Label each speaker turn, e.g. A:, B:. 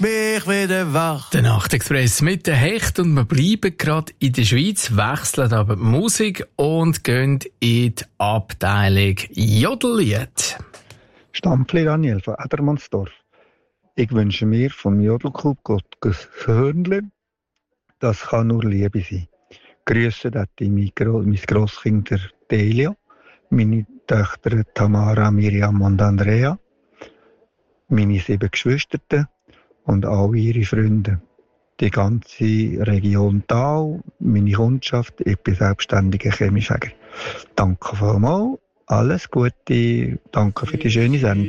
A: mich wieder wach.
B: Der Nachtexpress mit der Hecht und wir bleiben gerade in der Schweiz, wechseln aber die Musik und gehen in die Abteilung Jodellied.
C: Stampfli Daniel von Edermannsdorf. Ich wünsche mir vom Jodelclub Gottes Hörnli, das kann nur Liebe sein. Grüße mein Grosskind der Delia, meine Töchter Tamara, Miriam und Andrea, meine 7 Geschwister und alle ihre Freunde. Die ganze Region Thal, meine Kundschaft, ich bin selbstständiger Chemiefäger. Danke vielmals, alles Gute, danke für die schöne Sendung.